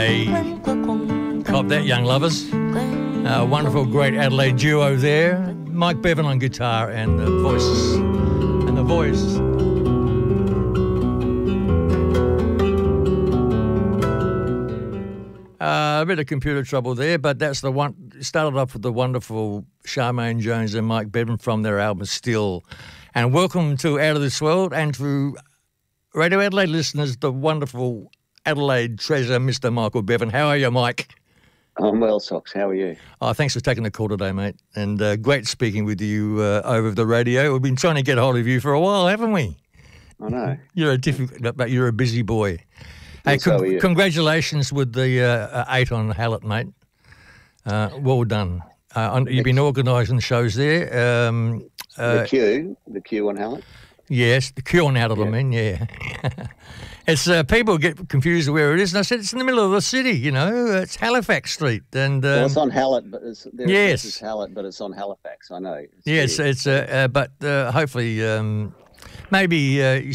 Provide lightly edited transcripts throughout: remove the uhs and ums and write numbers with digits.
Hey, cop that, young lovers. Wonderful, great Adelaide duo there. Mike Bevan on guitar and the voice. A bit of computer trouble there, but that's the one. Started off with the wonderful Charmaine Jones and Mike Bevan from their album Still. And welcome to Out of This World, and to Radio Adelaide listeners, the wonderful Adelaide treasure, Mr. Michael Bevan. How are you, Mike? I'm well, Socks. How are you? Oh, thanks for taking the call today, mate. And great speaking with you over the radio. We've been trying to get hold of you for a while, haven't we? I know. You're a busy boy. Hey, So are you. congratulations with the 8 on Hallett, mate. Well done. You've been organising shows there. The queue on Hallett. Yes, the queue on Hallett, Yeah. I mean, yeah. It's people get confused where it is, and I said it's in the middle of the city. You know, it's Halifax Street, and Well, it's on Hallett, but yes. it's Hallett, but it's on Halifax. I know. yes, it's but hopefully maybe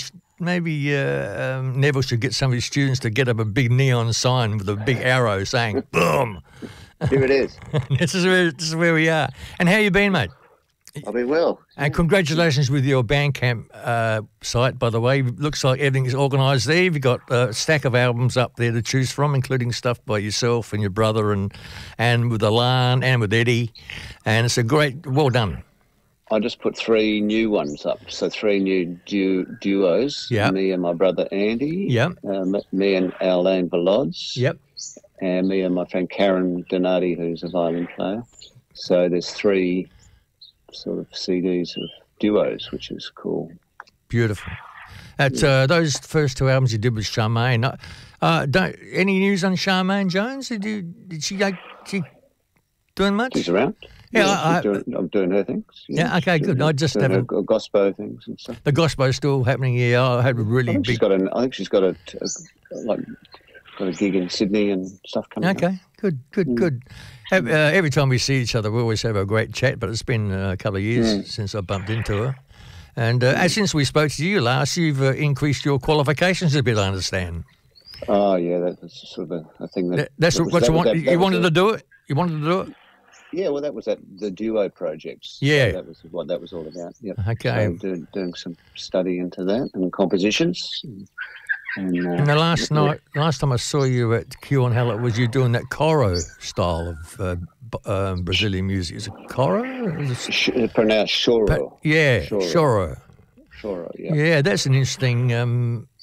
Neville should get some of his students to get up a big neon sign with a big arrow saying "Boom." Here it is. This is where we are. And how you been, mate? I've been well. And congratulations with your Bandcamp site, by the way. Looks like everything is organised there. You've got a stack of albums up there to choose from, including stuff by yourself and your brother and with Alan and with Eddie. And it's a great, well done. I just put 3 new ones up, so 3 new duos. Yeah. Me and my brother Andy. Yep. Me and Alain Velods. Yep. And me and my friend Karen Donati, who's a violin player. So there's 3 sort of CDs of duos, which is cool. Beautiful. Those first 2 albums you did with Charmaine. Any news on Charmaine Jones? Did she doing much? She's around. Yeah, I'm doing her things. Yeah, okay, good. I just doing her haven't. gospel things and stuff. The gospel's still happening. Yeah, I had a really I think big. I think she's got a gig in Sydney and stuff coming up. Okay, good. Every time we see each other, we always have a great chat, but it's been a couple of years since I bumped into her. And since we spoke to you last, you've increased your qualifications a bit, I understand. Oh, yeah, that's sort of a thing that... That's what you want. You wanted to do it? You wanted to do it? Yeah, well, that was the duo projects. Yeah. So that was what that was all about. Yep. Okay. So doing some study into that and compositions. And the last time I saw you at Q on Hallett was you doing that coro style of Brazilian music. Is it coro? pronounced choro. Yeah, choro. Choro, yeah. Yeah, that's an interesting